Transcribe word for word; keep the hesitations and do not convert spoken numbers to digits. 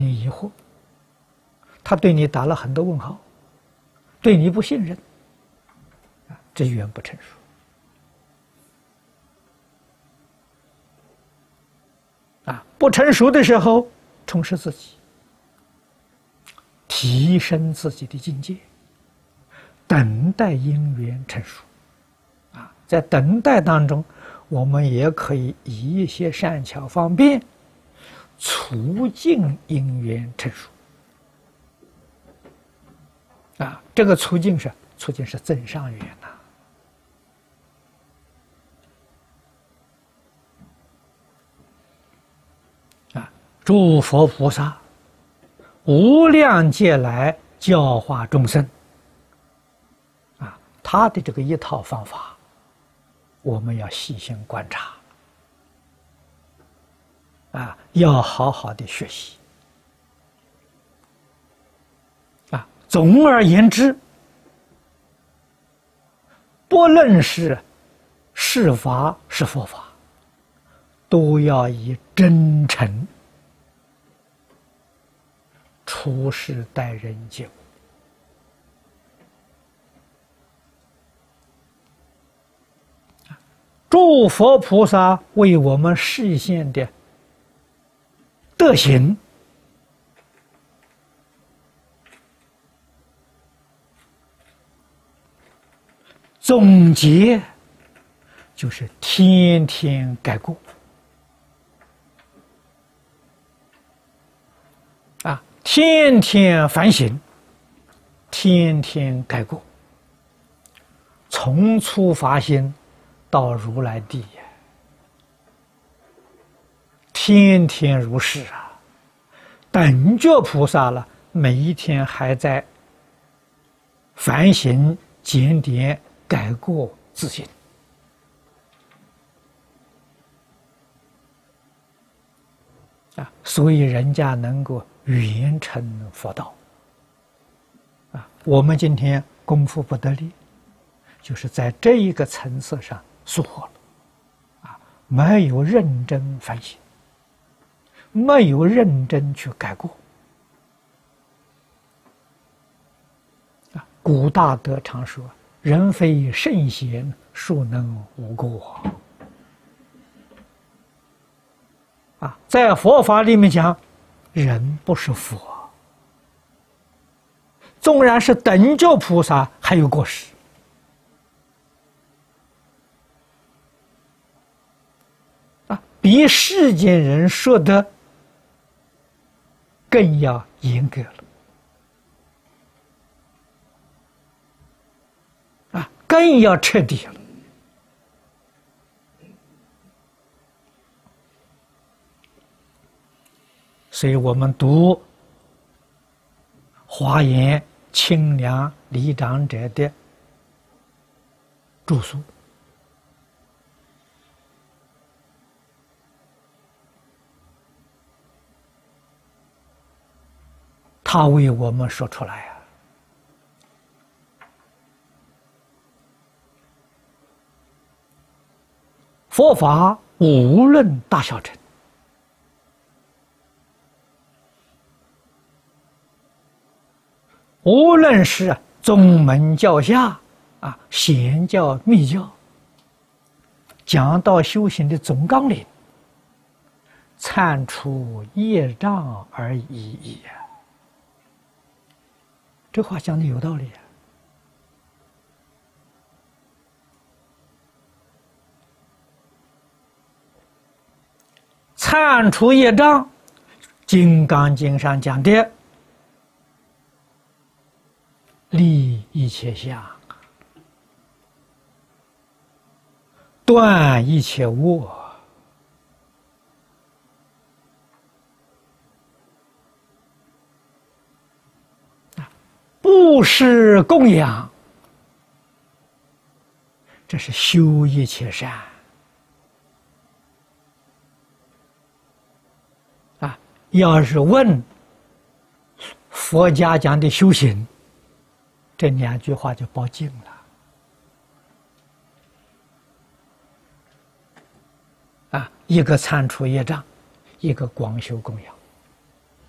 你疑惑，他对你打了很多问号，对你不信任，啊，这语言不成熟。啊，不成熟的时候，充实自己，提升自己的境界，等待因缘成熟。啊，在等待当中，我们也可以以一些善巧方便，促进因缘成熟。啊，这个促进是促进是增上缘呐。啊，诸佛菩萨无量劫来教化众生。啊，他的这个一套方法，我们要细心观察。啊，要好好的学习。啊，总而言之，不论是是法是佛法，都要以真诚处事待人接物。诸佛菩萨为我们示现的德行，总结就是天天改过。啊，天天反省，天天改过，从初发心到如来地，天天如是啊！等觉菩萨了，每一天还在反省、检点、改过自新。啊，所以人家能够圆成佛道。啊，我们今天功夫不得力，就是在这一个层次上疏忽了。啊，没有认真反省，没有认真去改过。啊，古大德常说：“人非圣贤，孰能无过？”啊，在佛法里面讲，人不是佛，纵然是等觉菩萨，还有过失。啊，比世间人说的更要严格了。啊，更要彻底了。所以我们读华严清凉理长者的著述，他为我们说出来啊，佛法无论大小乘，无论是宗门教下啊，显教密教，讲到修行的总纲领，参除业障而已矣。这话讲的有道理啊。参除业障，《金刚经》上讲的立一切相，断一切我，布施供养，这是修一切善。啊，要是问佛家讲的修行，这两句话就包尽了。啊，一个参除业障，一个广修供养。